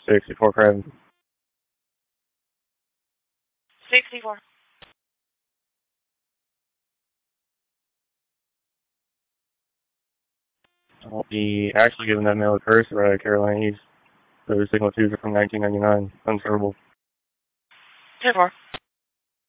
64 Craven. 64. I'll be actually giving that mail a curse right, Carolina East. Those signal 2s are from 1999. Unservable. 2-4.